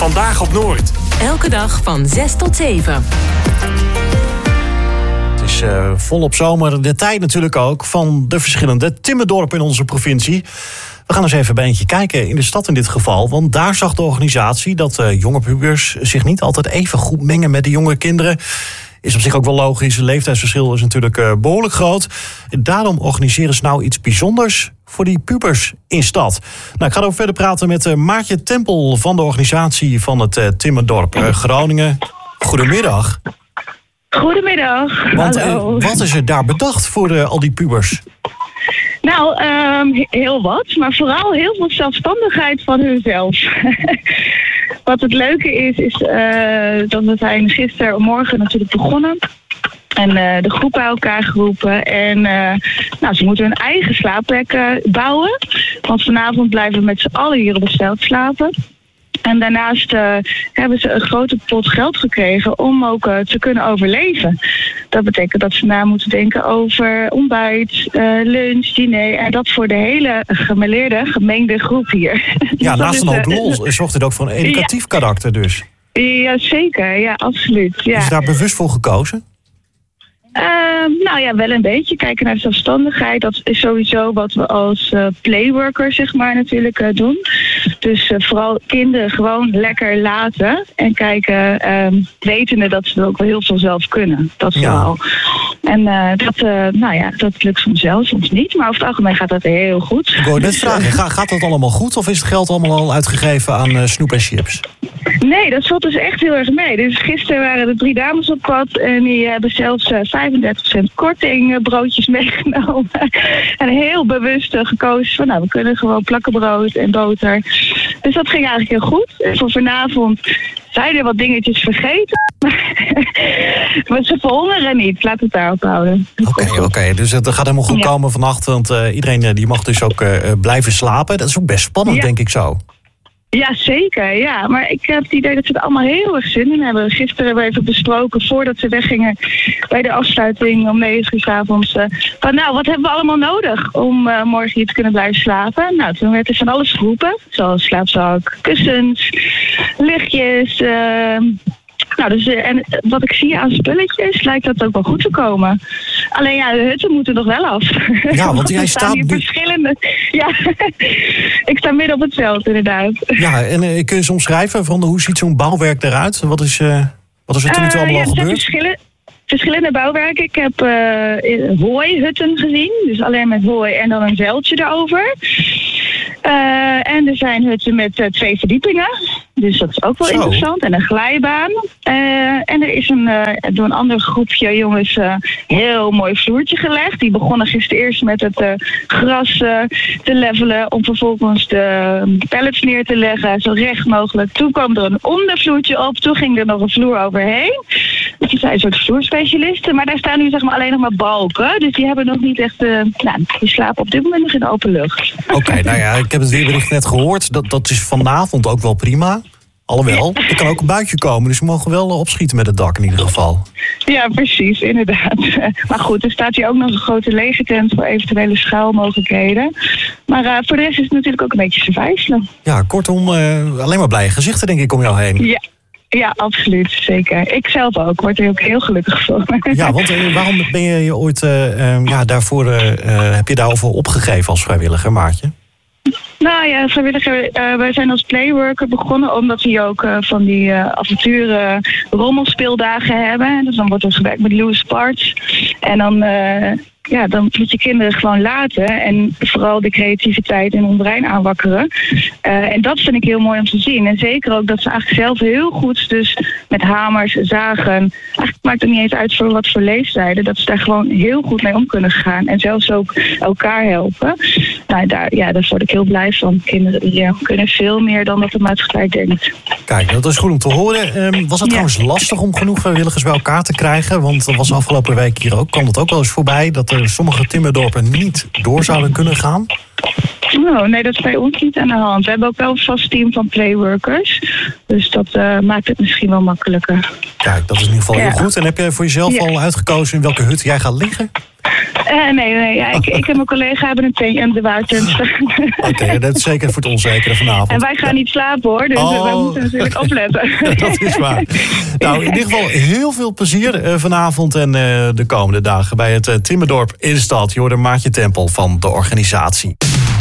Vandaag op Noord. Elke dag van 6 tot 7. Het is volop zomer. De tijd natuurlijk ook van de verschillende timmerdorpen in onze provincie. We gaan eens even bij eentje kijken, in de stad in dit geval. Want daar zag de organisatie dat jonge pubers zich niet altijd even goed mengen met de jonge kinderen. Is op zich ook wel logisch. Het leeftijdsverschil is natuurlijk behoorlijk groot. En daarom organiseren ze nou iets bijzonders voor die pubers in stad. Nou, ik ga erover verder praten met Maartje Tempel van de organisatie van het timmerdorp Groningen. Goedemiddag. Goedemiddag. Want hallo. Wat is er daar bedacht voor al die pubers? Nou, heel wat, maar vooral heel veel zelfstandigheid van hunzelf. Wat het leuke is dat we zijn gistermorgen natuurlijk begonnen. En de groep bij elkaar geroepen. En ze moeten hun eigen slaapplek bouwen. Want vanavond blijven we met z'n allen hier op het veld slapen. En daarnaast hebben ze een grote pot geld gekregen om ook te kunnen overleven. Dat betekent dat ze na moeten denken over ontbijt, lunch, diner. En dat voor de hele gemengde groep hier. Ja, naast een hoop lol zorgt het ook voor een educatief karakter dus. Ja, zeker. Ja, absoluut. Ja. Is daar bewust voor gekozen? Wel een beetje. Kijken naar de zelfstandigheid. Dat is sowieso wat we als playworker, zeg maar, natuurlijk doen. Dus vooral kinderen gewoon lekker laten. En kijken, wetende dat ze er ook wel heel veel zelf kunnen. Dat vooral. En dat lukt soms wel, soms niet. Maar over het algemeen gaat dat heel goed. Ik wou net vragen, gaat dat allemaal goed? Of is het geld allemaal al uitgegeven aan snoep en chips? Nee, dat valt dus echt heel erg mee. Dus gisteren waren er 3 dames op pad. En die hebben zelfs 35% korting broodjes meegenomen. En heel bewust gekozen van, we kunnen gewoon plakkenbrood en boter. Dus dat ging eigenlijk heel goed. En voor vanavond zijn er wat dingetjes vergeten. Maar ze verhongeren niet. Laat het daarop houden. Oké. Dus het gaat helemaal goed komen vannacht. Want iedereen die mag dus ook blijven slapen. Dat is ook best spannend, denk ik zo. Ja, zeker. Ja. Maar ik heb het idee dat ze er allemaal heel erg zin in hebben. Gisteren hebben we even besproken, voordat ze weggingen bij de afsluiting om 9 uur 's avonds. Wat hebben we allemaal nodig om morgen hier te kunnen blijven slapen? Nou, toen werd er van alles geroepen. Zoals slaapzak, kussens, lichtjes. En wat ik zie aan spulletjes, lijkt dat ook wel goed te komen. Alleen de hutten moeten nog wel af. Ja, want jij staat hier verschillende. Ja, ik sta midden op het veld, inderdaad. Ja, en kun je soms schrijven van hoe ziet zo'n bouwwerk eruit? Wat is er tot nu toe allemaal al gebeurd? Verschillende bouwwerken. Ik heb hooihutten gezien. Dus alleen met hooi en dan een zeiltje erover. En er zijn hutten met 2 verdiepingen. Dus dat is ook wel interessant. En een glijbaan. En er is door een ander groepje jongens heel mooi vloertje gelegd. Die begonnen gisteren eerst met het gras te levelen. Om vervolgens de pallets neer te leggen. Zo recht mogelijk. Toen kwam er een ondervloertje op. Toen ging er nog een vloer overheen. Dus die zijn een soort vloerspecialisten. Maar daar staan nu alleen nog maar balken. Dus die hebben nog niet echt... die slapen op dit moment nog in de open lucht. Oké, ik heb het weerbericht net gehoord. Dat is vanavond ook wel prima. Alhoewel, er kan ook een buitje komen. Dus we mogen wel opschieten met het dak in ieder geval. Ja, precies, inderdaad. Maar goed, er staat hier ook nog een grote legertent voor eventuele schuilmogelijkheden. Maar voor de rest is het natuurlijk ook een beetje survivalen. Ja, kortom, alleen maar blije gezichten denk ik om jou heen. Ja, absoluut, zeker. Ik zelf ook, word er ook heel gelukkig van. Ja, want waarom ben je ooit daarvoor heb je daarover opgegeven als vrijwilliger, Maartje? Nou ja, vrijwilliger, wij zijn als playworker begonnen omdat we hier ook van die avonturen rommelspeeldagen hebben. Dus dan wordt er gewerkt met loose parts. En dan moet je kinderen gewoon laten en vooral de creativiteit in hun brein aanwakkeren. En dat vind ik heel mooi om te zien. En zeker ook dat ze eigenlijk zelf heel goed dus met hamers, zagen. Eigenlijk maakt het niet eens uit voor wat voor leeftijden. Dat ze daar gewoon heel goed mee om kunnen gaan. En zelfs ook elkaar helpen. Nou, daar word ik heel blij van. Kinderen die kunnen veel meer dan dat de maatschappij denkt. Kijk, dat is goed om te horen. Was het trouwens lastig om genoeg vrijwilligers bij elkaar te krijgen? Want dat was afgelopen week hier ook. Kwam het ook wel eens voorbij dat sommige timmerdorpen niet door zouden kunnen gaan? Oh, nee, dat is bij ons niet aan de hand. We hebben ook wel een vast team van playworkers. Dus dat maakt het misschien wel makkelijker. Kijk, dat is in ieder geval heel goed. En heb jij voor jezelf al uitgekozen in welke hut jij gaat liggen? Nee. Ja, ik en mijn collega hebben een bewaartent staan. Oké, dat is zeker voor het onzekere vanavond. En wij gaan niet slapen hoor, dus wij moeten natuurlijk opletten. Dat is waar. Nou, in ieder geval heel veel plezier vanavond en de komende dagen bij het Timmerdorp in de stad. Je hoort een Maartje Tempel van de organisatie.